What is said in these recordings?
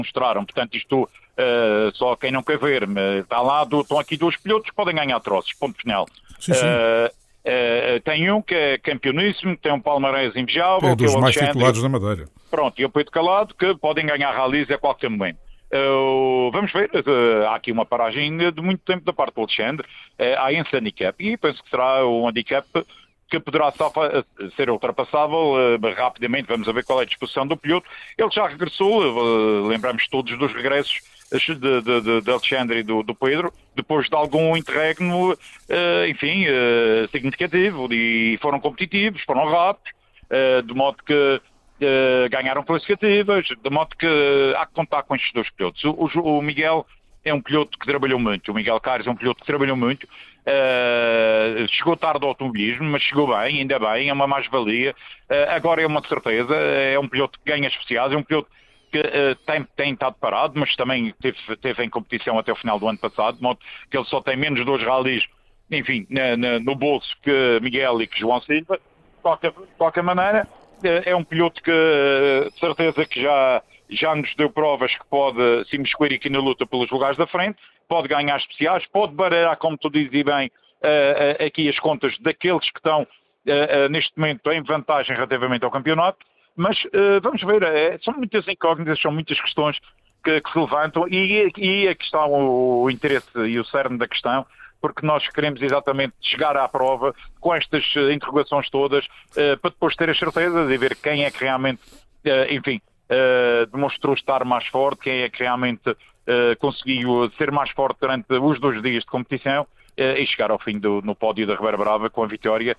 mostraram. Portanto, isto, só quem não quer ver, está lá, estão aqui 2 pilotos que podem ganhar troços, ponto final. Sim, sim. Tem um que é campeoníssimo, que tem um palmarés invejável, É que é dos o mais Alexandre. titulados da Madeira. Pronto, e o Pedro Calado, que podem ganhar rallies a qualquer momento. Vamos ver, há aqui uma paragem de muito tempo da parte do Alexandre, há esse handicap, e penso que será um handicap que poderá ser ultrapassável rapidamente. Vamos ver qual é a disposição do piloto. Ele já regressou, lembramos todos dos regressos de Alexandre e do Pedro, depois de algum interregno, significativo, e foram competitivos, foram rápidos, de modo que ganharam classificativas, de modo que há que contar com estes 2 pilotos. O Miguel é um piloto que trabalhou muito, o Miguel Caires é um piloto que trabalhou muito, chegou tarde ao automobilismo, mas chegou bem, ainda bem, é uma mais-valia. Agora é uma certeza, é um piloto que ganha especiais, é um piloto que tem estado parado, mas também teve em competição até o final do ano passado, de modo que ele só tem menos 2 rallies, enfim, no bolso que Miguel e que João Silva. De qualquer maneira, é um piloto que, de certeza, que já nos deu provas que pode se imiscuir aqui na luta pelos lugares da frente, pode ganhar especiais, pode baralhar, como tu dizes bem, aqui as contas daqueles que estão neste momento em vantagem relativamente ao campeonato, mas vamos ver, são muitas incógnitas, são muitas questões que se levantam, e aqui está o interesse e o cerne da questão, porque nós queremos exatamente chegar à prova com estas interrogações todas, para depois ter as certezas e ver quem é que realmente, demonstrou estar mais forte, quem é que realmente conseguiu ser mais forte durante os 2 dias de competição, e chegar ao fim no pódio da Ribeira Brava com a vitória,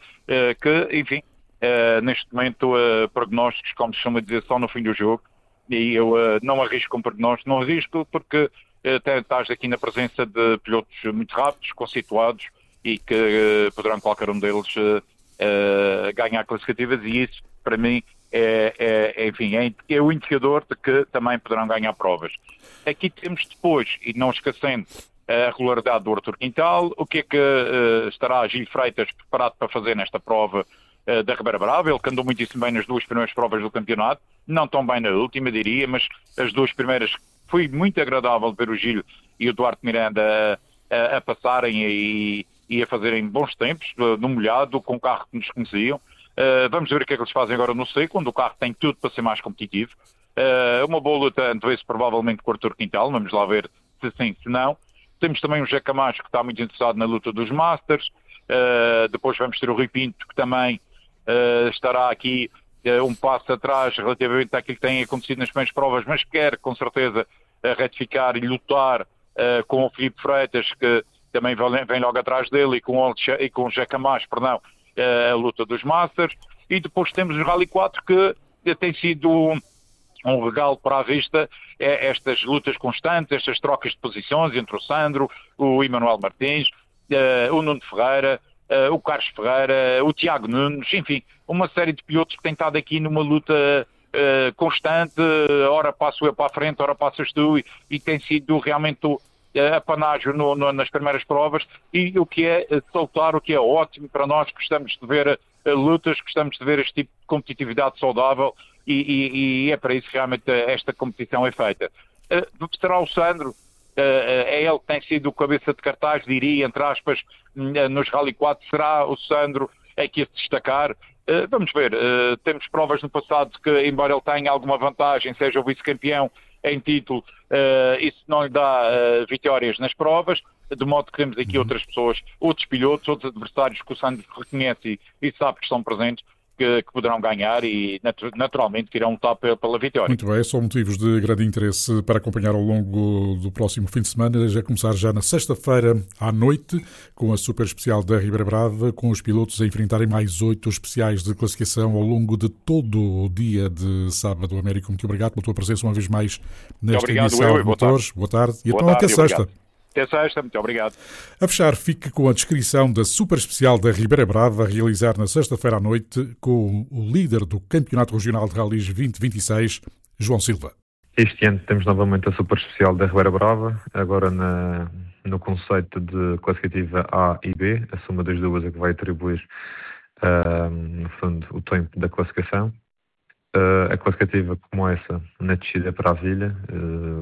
neste momento, prognósticos, como se chama dizer, só no fim do jogo, e eu não arrisco um prognóstico, não arrisco porque estás aqui na presença de pilotos muito rápidos, conceituados, e que poderão qualquer um deles ganhar classificativas, e isso para mim é o indicador de que também poderão ganhar provas. Aqui temos depois, e não esquecendo, a regularidade do Artur Quintal, o que é que estará Gil Freitas preparado para fazer nesta prova da Ribeira Brava. Ele que andou muitíssimo bem nas 2 primeiras provas do campeonato, não tão bem na última, diria, mas as 2 primeiras foi muito agradável ver o Gil e o Duarte Miranda a passarem e a fazerem bons tempos, no molhado, com o carro que nos conheciam. Vamos ver o que é que eles fazem agora no seco, quando o carro tem tudo para ser mais competitivo. Uma boa luta antevê-se provavelmente com o Artur Quintal, vamos lá ver se sim, se não. Temos também o José Camacho, que está muito interessado na luta dos Masters. Depois vamos ter o Rui Pinto, que também estará aqui um passo atrás relativamente àquilo que tem acontecido nas primeiras provas, mas quer com certeza retificar e lutar com o Filipe Freitas, que também vem logo atrás dele, e com o José Camacho, a luta dos Masters. E depois temos o Rally 4, que tem sido um regalo para a vista, estas lutas constantes, estas trocas de posições entre o Sandro, o Emanuel Martins, o Nuno Ferreira, o Carlos Ferreira, o Tiago Nunes, enfim, uma série de pilotos que têm estado aqui numa luta constante, ora passo eu para a frente, ora passas tu, e tem sido realmente apanágio nas primeiras provas, e o que é saltar, o que é ótimo para nós que gostamos de ver lutas, gostamos de ver este tipo de competitividade saudável, e é para isso que realmente esta competição é feita. Será o Sandro, é ele que tem sido o cabeça de cartaz, diria, entre aspas, nos Rally 4, será o Sandro que a se destacar? Vamos ver, temos provas no passado que, embora ele tenha alguma vantagem, seja o vice-campeão em título, isso não lhe dá vitórias nas provas, de modo que temos aqui outras pessoas, outros pilotos, outros adversários que o Sandro reconhece e sabe que estão presentes, que poderão ganhar e naturalmente que irão lutar pela vitória. Muito bem, são motivos de grande interesse para acompanhar ao longo do próximo fim de semana, a começar já na sexta-feira à noite, com a super especial da Ribeira Brava, com os pilotos a enfrentarem mais 8 especiais de classificação ao longo de todo o dia de sábado. Américo, muito obrigado pela tua presença uma vez mais nesta emissão de Motores. Boa tarde. E então até sexta. Até sexta, muito obrigado. A fechar, fique com a descrição da super especial da Ribeira Brava, a realizar na sexta-feira à noite, com o líder do Campeonato Regional de Rallys 2026, João Silva. Este ano temos novamente a super especial da Ribeira Brava, agora no conceito de classificativa A e B, a soma das duas é que vai atribuir, no fundo, o tempo da classificação. A classificativa como essa, na descida para a Vilha,